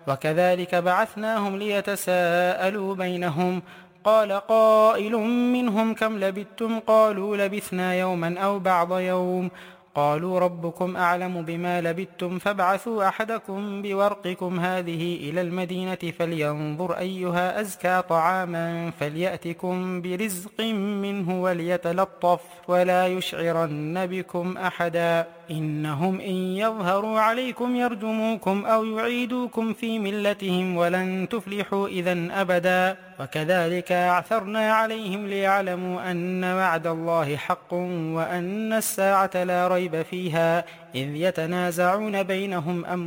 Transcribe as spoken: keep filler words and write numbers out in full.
وكذلك بعثناهم ليتساءلوا بينهم قال قائل منهم كم لبثتم قالوا لبثنا يوما أو بعض يوم قالوا ربكم أعلم بما لبثتم فابعثوا أحدكم بورقكم هذه إلى المدينة فلينظر أيها أزكى طعاما فليأتكم برزق منه وليتلطف ولا يشعرن بكم أحدا إنهم إن يظهروا عليكم يرجموكم أو يعيدوكم في ملتهم ولن تفلحوا إذن أبدا وكذلك أعثرنا عليهم ليعلموا أن وعد الله حق وأن الساعة لا ريب فيها إذ يتنازعون بينهم أمر